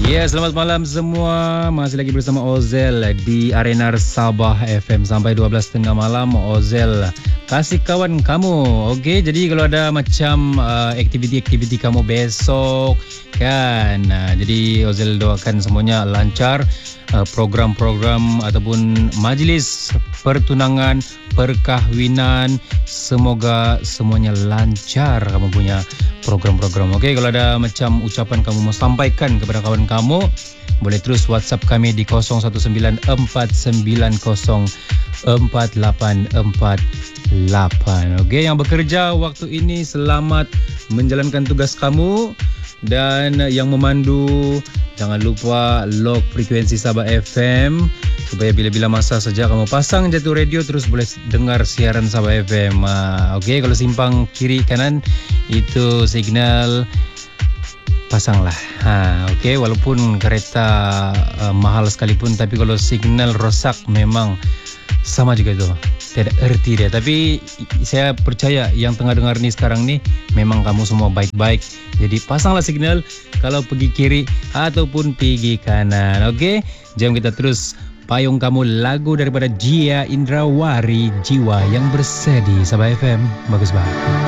Ya, selamat malam semua. Masih lagi bersama Ozel di Arena Sabah FM sampai 12.30 malam. Ozel kasih kawan kamu. Okey, jadi kalau ada macam aktiviti-aktiviti kamu besok kan. Jadi Ozel doakan semuanya lancar. Program-program ataupun majlis pertunangan, perkahwinan, semoga semuanya lancar kamu punya program-program. Okey, kalau ada macam ucapan kamu mau sampaikan kepada kawan kamu, boleh terus WhatsApp kami di 0194904848. Okey, yang bekerja waktu ini selamat menjalankan tugas kamu, dan yang memandu jangan lupa lock frekuensi Sabah FM supaya bila-bila masa saja kamu pasang jatuh radio terus boleh dengar siaran Sabah FM. Okey, kalau simpang kiri kanan itu signal pasanglah. Okey, walaupun kereta mahal sekalipun, tapi kalau signal rosak memang sama juga tu. Tidak erti dia. Tapi saya percaya yang tengah dengar ni sekarang ni memang kamu semua baik-baik. Jadi pasanglah signal kalau pergi kiri ataupun pergi kanan. Okey, jom kita terus payung kamu lagu daripada Gia Indrawari, Jiwa yang Bersedi. Sabah FM, bagus banget.